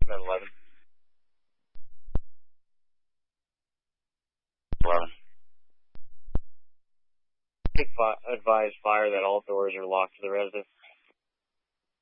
11. 11. Advise fire that all doors are locked to the residence.